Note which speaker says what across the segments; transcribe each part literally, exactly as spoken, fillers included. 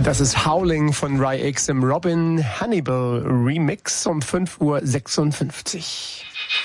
Speaker 1: Das ist Howling von Rai X im Robin Hannibal Remix um fünf Uhr sechsundfünfzig.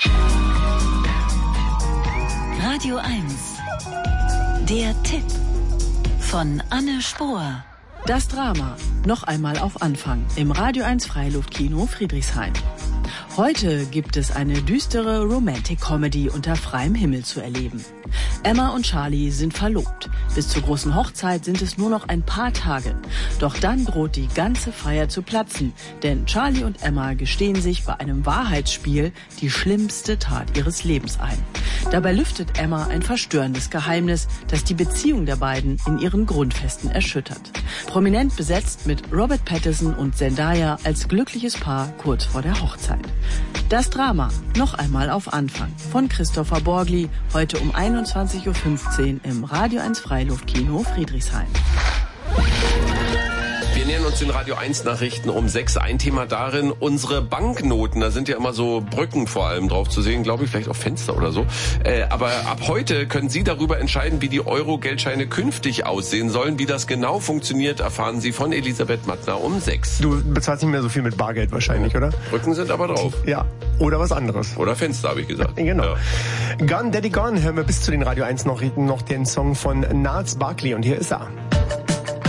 Speaker 2: Radio eins. Der Tipp von Anne Spohr.
Speaker 3: Das Drama. Noch einmal auf Anfang. Im Radio eins Freiluftkino Friedrichshain. Heute gibt es eine düstere Romantic-Comedy unter freiem Himmel zu erleben. Emma und Charlie sind verlobt. Bis zur großen Hochzeit sind es nur noch ein paar Tage. Doch dann droht die ganze Feier zu platzen, denn Charlie und Emma gestehen sich bei einem Wahrheitsspiel die schlimmste Tat ihres Lebens ein. Dabei lüftet Emma ein verstörendes Geheimnis, das die Beziehung der beiden in ihren Grundfesten erschüttert. Prominent besetzt mit Robert Pattinson und Zendaya als glückliches Paar kurz vor der Hochzeit. Das Drama. Noch einmal auf Anfang von Christopher Borgli, heute um einundzwanzig Uhr fünfzehn im Radio eins Freiluftkino Friedrichshain.
Speaker 4: Wir nähern uns den Radio eins Nachrichten um sechs. Ein Thema darin, unsere Banknoten. Da sind ja immer so Brücken vor allem drauf zu sehen, glaube ich, vielleicht auch Fenster oder so. Äh, aber ab heute können Sie darüber entscheiden, wie die Euro-Geldscheine künftig aussehen sollen. Wie das genau funktioniert, erfahren Sie von Elisabeth Mattner um sechs.
Speaker 1: Du bezahlst nicht mehr so viel mit Bargeld wahrscheinlich, oder?
Speaker 4: Brücken sind aber drauf.
Speaker 1: Ja, oder was anderes.
Speaker 4: Oder Fenster, habe ich gesagt.
Speaker 1: Genau.
Speaker 4: Ja.
Speaker 1: Gone Daddy Gone hören wir bis zu den Radio eins Nachrichten noch den Song von Gnarls Barkley und hier ist er.